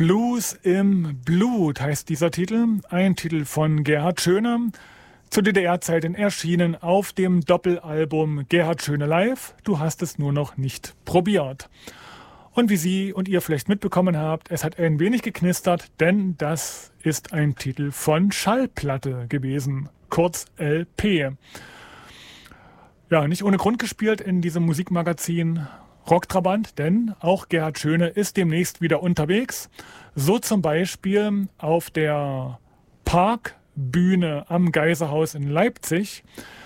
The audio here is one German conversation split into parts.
Blues im Blut heißt dieser Titel, ein Titel von Gerhard Schöne, zu DDR-Zeiten erschienen auf dem Doppelalbum Gerhard Schöne Live, du hast es nur noch nicht probiert. Und wie Sie und ihr vielleicht mitbekommen habt, es hat ein wenig geknistert, denn das ist ein Titel von Schallplatte gewesen, kurz LP. Ja, nicht ohne Grund gespielt in diesem Musikmagazin Rocktrabant, denn auch Gerhard Schöne ist demnächst wieder unterwegs. So zum Beispiel auf der Parkbühne am Geiserhaus in Leipzig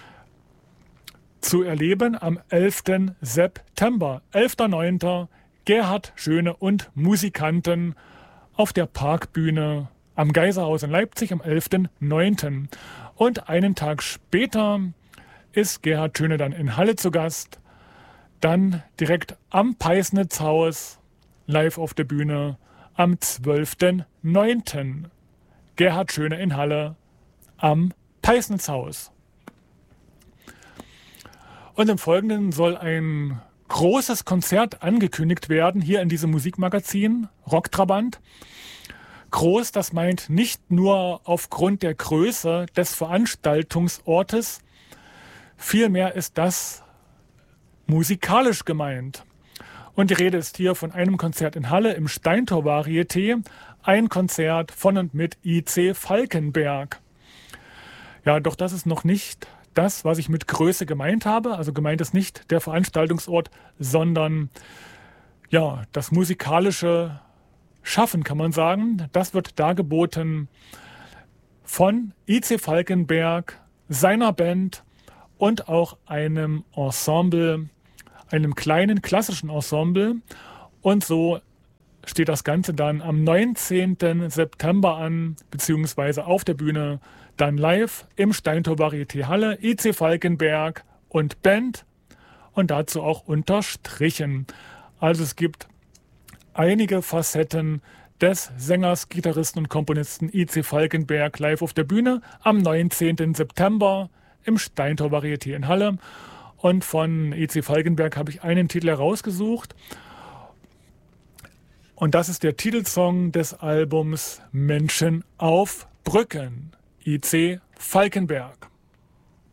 zu erleben am 11. September. 11.09. Gerhard Schöne und Musikanten auf der Parkbühne am Geiserhaus in Leipzig am 11.09. Und einen Tag später ist Gerhard Schöne dann in Halle zu Gast. Dann direkt am Peisnitzhaus, live auf der Bühne, am 12.09. Gerhard Schöne in Halle am Peisnitzhaus. Und im Folgenden soll ein großes Konzert angekündigt werden, hier in diesem Musikmagazin Rocktrabant. Groß, das meint nicht nur aufgrund der Größe des Veranstaltungsortes, vielmehr ist das musikalisch gemeint. Und die Rede ist hier von einem Konzert in Halle im Steintor-Varieté, ein Konzert von und mit I.C. Falkenberg. Ja, doch das ist noch nicht das, was ich mit Größe gemeint habe. Also gemeint ist nicht der Veranstaltungsort, sondern ja, das musikalische Schaffen, kann man sagen. Das wird dargeboten von I.C. Falkenberg, seiner Band und auch einem Ensemble, einem kleinen klassischen Ensemble. Und so steht das Ganze dann am 19. September an, beziehungsweise auf der Bühne dann live im Steintor Varieté Halle, I.C. Falkenberg und Band und dazu auch unterstrichen. Also es gibt einige Facetten des Sängers, Gitarristen und Komponisten I.C. Falkenberg live auf der Bühne am 19. September im Steintor Varieté in Halle. Und von I.C. Falkenberg habe ich einen Titel herausgesucht. Und das ist der Titelsong des Albums Menschen auf Brücken. I.C. Falkenberg.